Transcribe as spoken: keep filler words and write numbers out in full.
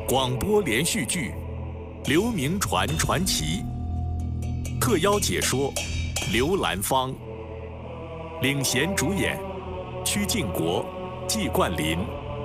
广播连续剧《刘铭传传奇》，特邀解说刘兰芳，领衔主演曲靖国、季冠霖。